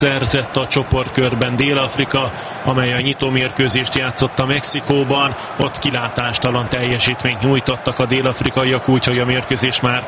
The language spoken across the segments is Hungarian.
szerzett a csoportkörben Dél-Afrika, amely a nyitómérkőzést játszotta Mexikóban. Ott kilátástalan teljesítményt nyújtottak a dél-afrikaiak, úgyhogy a mérkőzés már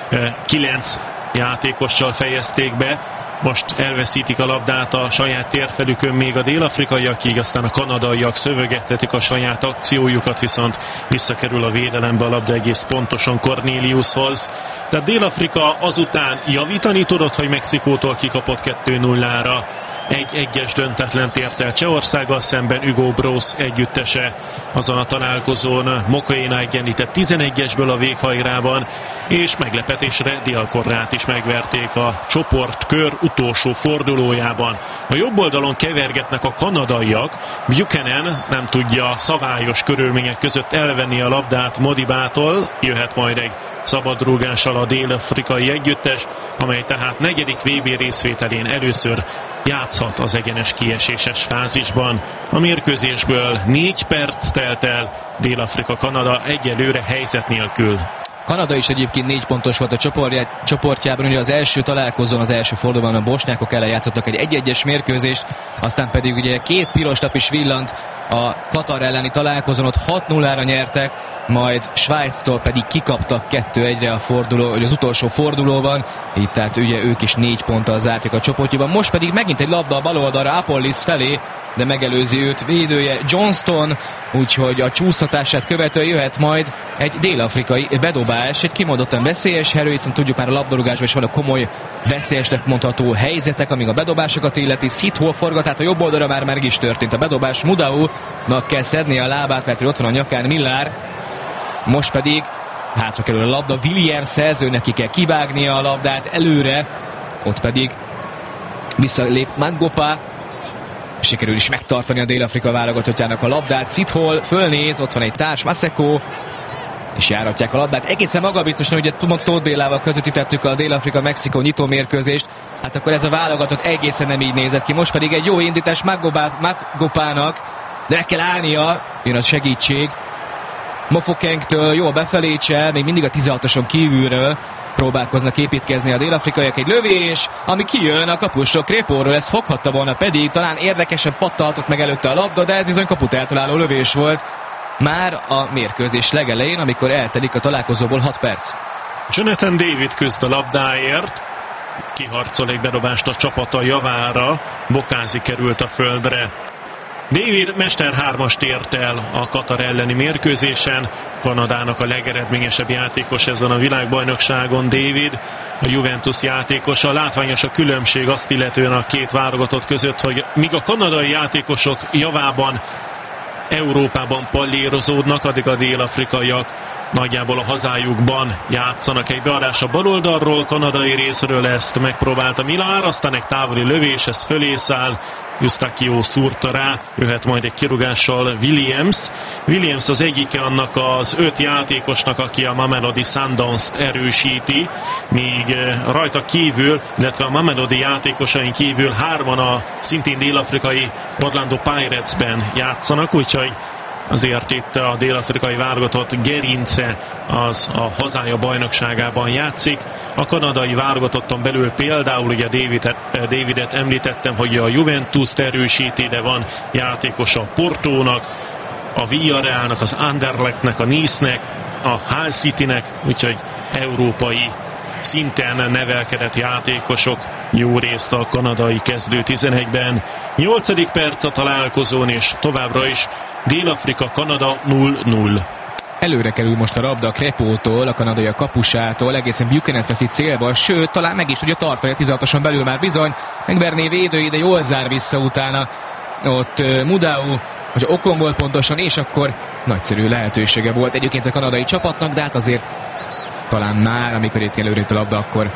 9 játékossal fejezték be. Most elveszítik a labdát a saját térfelükön még a dél-afrikaiak, így aztán a kanadaiak szövegettetik a saját akciójukat, viszont visszakerül a védelembe a labda egész pontosan Corneliushoz. Tehát Dél-Afrika azután javítani tudott, hogy Mexikótól kikapott 2-0-ra. Egy egyes döntetlent ért el Csehországgal szemben, Hugo Broos együttese azon a találkozón Mokoena egyenlített 11-esből a véghajrában, és meglepetésre Dél-Koreát is megverték a csoportkör utolsó fordulójában. A jobb oldalon kevergetnek a kanadaiak, Buchanan nem tudja szabályos körülmények között elvenni a labdát Modibától, jöhet majd egy szabadrúgással a dél-afrikai együttes, amely tehát negyedik VB részvételén először játszhat az egyenes kieséses fázisban. A mérkőzésből 4 perc telt el, Dél-Afrika-Kanada egyelőre helyzet nélkül. Kanada is egyébként 4 pontos volt a csoportjában, ugye az első találkozón, az első fordulóban a bosnyákok ellen játszottak egy 1-1-es mérkőzést, aztán pedig ugye 2 piros lap is villant a Katar elleni találkozón, ott 6-0-ra nyertek, majd Svájctól pedig kikaptak 2-1-re az utolsó fordulóban, így tehát ugye ők is 4 ponttal zártak a csoportjában. Most pedig megint egy labda a bal oldalra Apolis felé, de megelőzi őt védője Johnston, úgyhogy a csúsztatását követően jöhet majd egy dél-afrikai bedobás, egy kimondottan veszélyes helyről, hiszen tudjuk már a labdarúgásban is van a komoly veszélyesnek mondható helyzetek, amíg a bedobásokat illeti. Sithole forgatát a jobb oldalra már meg is történt a bedobás, Mudau-nak kell szednie a lábát, mert ott van a nyakán Millár. Most pedig hátra kerül a labda Williams-hez, ő neki kell kivágnia a labdát előre, ott pedig visszalép Mangopa, sikerül is megtartani a Dél-Afrika válogatottjának a labdát. Sithole fölnéz, ott van egy társ, Maseko, és járatják a labdát. Egészen magabiztosan, ugye Tóth Bélával közvetítettük a Dél-Afrika-Mexikó nyitómérkőzést, hát akkor ez a válogatott egészen nem így nézett ki. Most pedig egy jó indítás Magopának, de meg kell állnia, jön a segítség Mofokengtől, jó a befelécsel, még mindig a 16-oson kívülről próbálkoznak építkezni a dél-afrikaiak. Egy lövés, ami kijön a kapusról, Crépóról, ez foghatta volna, pedig talán érdekesen pattaltott meg előtte a labda, de ez bizony kaput eltaláló lövés volt már a mérkőzés legelején, amikor eltelik a találkozóból 6 perc. Jonathan David küzd a labdáért, kiharcol egy bedobást a csapata javára, Bokázi került a földre. David Mester 3-ast ért el a Katar elleni mérkőzésen, Kanadának a legeredményesebb játékos ezen a világbajnokságon David, a Juventus játékosa. Látványos a különbség azt illetően a két válogatott között, hogy míg a kanadai játékosok javában Európában pallérozódnak, addig a dél-afrikaiak nagyjából a hazájukban játszanak. Egy beadás a baloldalról, kanadai részről ezt megpróbálta Millár, aztán egy távoli lövés, ez fölé száll, Eustáquio szúrta rá, jöhet majd egy kirúgással Williams az egyike annak az 5 játékosnak, aki a Mamelodi Sundowns-t erősíti, míg rajta kívül, illetve a Mamelodi játékosain kívül 3-an a szintén dél-afrikai Orlando Pirates-ben játszanak, úgyhogy azért itt a dél-afrikai válogatott gerince az a hazája bajnokságában játszik. A kanadai válogatotton belül például ugye Davidet említettem, hogy a Juventus-t erősíti, de van játékos a Portónak, a Villarrealnak, az Anderlechtnek, a Nice-nek, a Hull City-nek, úgyhogy európai szinten nevelkedett játékosok jó részt a kanadai kezdő 11-ben. 8. perc a találkozón, és továbbra is Dél-Afrika-Kanada 0-0. Előre kerül most a labda a Crépótól, a kanadai a kapusától, egészen Buchanan-t veszi célba, sőt, talán meg is tudja tartani a 16-oson belül már bizony, megverné védői, de jól zár vissza utána. Ott Mudau, hogy okon volt pontosan, és akkor nagyszerű lehetősége volt egyébként a kanadai csapatnak, de hát azért talán már, amikor itt előrébb a labda, akkor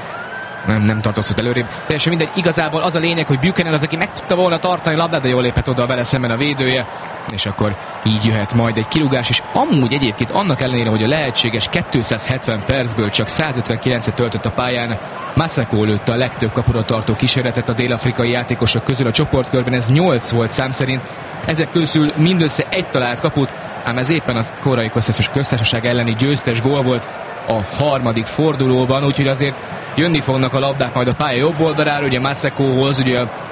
nem tartozhat előrébb. Teljesen mindegy, igazából az a lényeg, hogy Buchanan az, aki meg tudta volna tartani a labdát, de jól lépett oda vele szemben a védője, és akkor így jöhet majd egy kirúgás, és amúgy egyébként annak ellenére, hogy a lehetséges 270 percből csak 159-et töltött a pályán, Maseko lőtte a legtöbb kapura tartó kísérletet a dél-afrikai játékosok közül a csoportkörben, ez 8 volt szám szerint, ezek közül mindössze egy talált kaput, ám ez éppen a koreai köztársaság elleni győztes gól volt a harmadik fordulóban, úgyhogy azért jönni fognak a labdák majd a pálya jobb oldalára, ugye Masekóhoz, ugye